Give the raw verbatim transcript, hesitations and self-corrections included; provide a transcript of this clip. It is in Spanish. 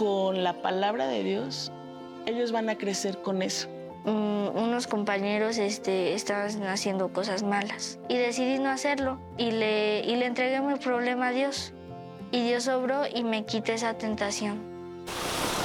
con la palabra de Dios, ellos van a crecer con eso. Mm, unos compañeros este, estaban haciendo cosas malas y decidí no hacerlo y le, y le entregué mi problema a Dios. Y Dios obró y me quité esa tentación.